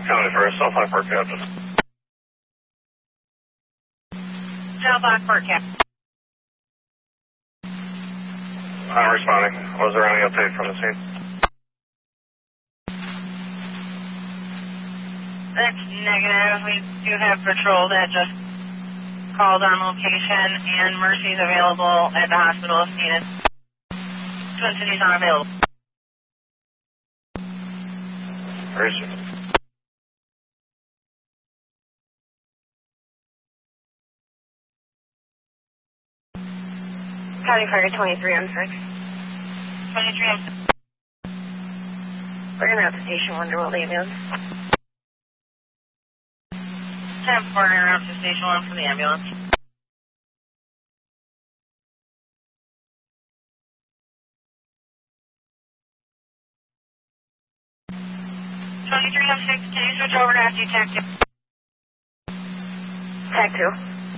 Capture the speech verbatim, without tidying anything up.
County first, South Lockport Captain. South Lockport Captain. I'm responding. Was there any update from the scene? That's negative. We do have patrol that just called on location, and Mercy's available at the hospital if needed. Twin City's not available. Mercy. County Fire twenty-three M six. twenty-three M six. We're going to have to Station one to roll the ambulance. ten four, interrupt to Station one for the ambulance. twenty-three M six, can you switch over to F D Tech two? Tech two.